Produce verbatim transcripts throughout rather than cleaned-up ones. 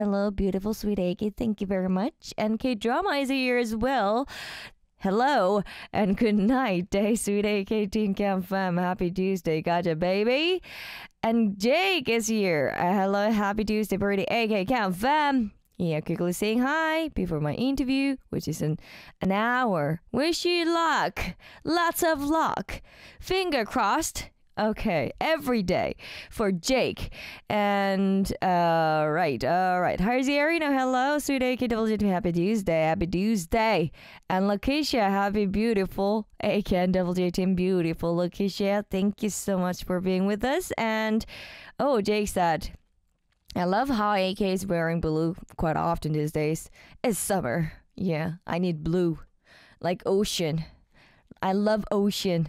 Hello, beautiful sweet A K. Thank you very much. And K Drama is here as well. Hello and good night, day sweet A K Teen Cam Fam. Happy Tuesday, gotcha, baby. And Jake is here. Uh, hello, happy Tuesday, birdie A K Cam Fam. Yeah, quickly saying hi before my interview, which is in an hour. Wish you luck, lots of luck. Finger crossed. Okay, every day for Jake. And, uh, right, all right. Here's the arena. Hello, sweet A K W. Happy Tuesday, happy Tuesday. And Lakeisha, happy beautiful A K and W J team, beautiful Lakeisha. Thank you so much for being with us. And, oh, Jake said, I love how A K is wearing blue quite often these days. It's summer. Yeah, I need blue. Like ocean. I love ocean.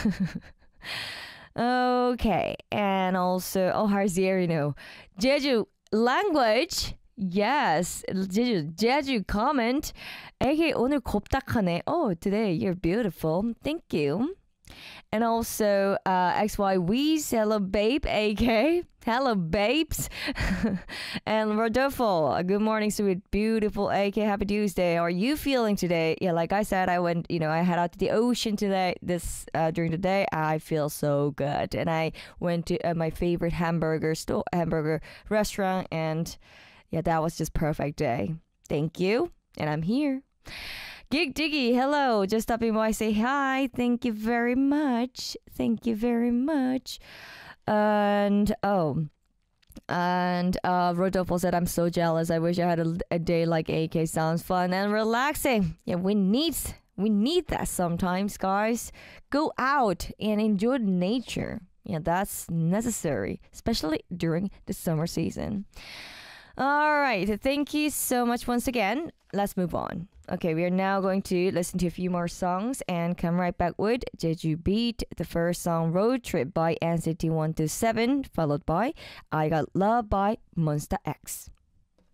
Okay, and also, oh, Harzier, you know, Jeju language. Yes, Jeju, Jeju comment. A K 오늘 곱딱하네. Oh, today you're beautiful. Thank you. And also, uh, X Y Weez, hello babe, A K. Hello babes. And Rodolfo, good morning, sweet, beautiful A K. Happy Tuesday. How are you feeling today? Yeah, like I said, I went, you know, I head out to the ocean today, this, uh, during the day. I feel so good. And I went to uh, my favorite hamburger store, hamburger restaurant. And yeah, that was just perfect day. Thank you. And I'm here. Gig Diggy, hello. Just stopping by, say hi. Thank you very much. Thank you very much. And oh, and uh, Rodolfo said, I'm so jealous. I wish I had a, a day like A K. Sounds fun and relaxing. Yeah, we need we need that sometimes, guys. Go out and enjoy nature. Yeah, that's necessary, especially during the summer season. All right, thank you so much once again. Let's move on. Okay, we are now going to listen to a few more songs and come right back with Jeju Beat, the first song Road Trip by N C T one two seven, followed by I Got Love by Monsta X.